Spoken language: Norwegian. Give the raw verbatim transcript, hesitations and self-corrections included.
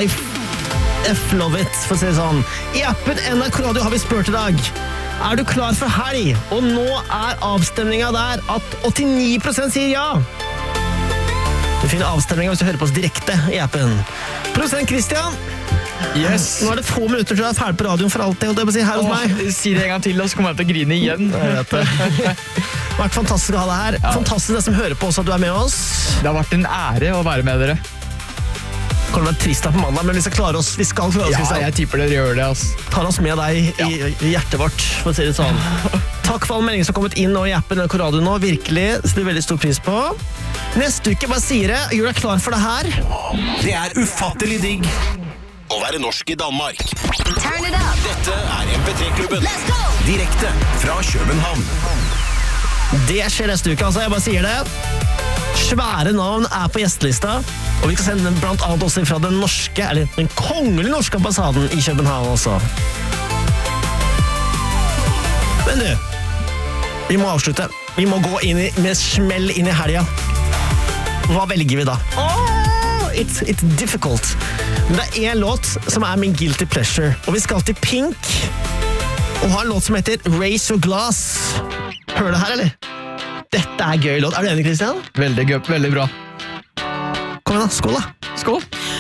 I F love it, for å si det sånn. I appen N R K Radio har vi spurt i dag. Er du klar for helg? Og nå er avstemningen der at åttini prosent sier ja. Du finner avstemningen hvis du hører på oss direkte i appen. Produsent Christian, yes. Nå er det få minutter til du er ferdig på radioen for alltid, og det må si her hos meg. Åh, si det en gang til, og så kommer jeg til å grine igjen. Jeg vet det. Det har vært fantastisk å ha deg her. Ja. Fantastisk det som hører på oss at du er med oss. Det har vært en ære å være med dere. Det kan være trist da på mandag, men vi skal klare oss. Vi skal klare oss, ja, jeg tipper dere gjør det, ass. Tar oss med deg i, ja. i hjertet vårt, for å si det sånn. Takk for alle meldinger som har kommet inn og i appen N R K Radio nå. Virkelig, så det er veldig stor pris på. Neste uke, bare sier det. Gjør deg klar for det her. Det er ufattelig digg å være norsk i Danmark. Turn it up. Dette er M P tre-klubben. Direkte fra København. Det skjer neste uke, altså. Jeg bare sier det. Svære navn er på gjestelista, og vi skal sende den blant annet også fra den norske, eller den kongelige norske ambassaden i København også. Men du, vi må avslutte. Vi må gå inn i, med smell inn i helga. Hva velger vi da? Oh, it's, it's difficult. Men det er en låt som er min guilty pleasure, og vi skal til Pink, og har en låt som heter Raise Your Glass. Hører du det her, eller? Dette er gøy låt. Er du enig, Christian? Veldig gøy, veldig bra. Kom igjen da, skål da. Skål.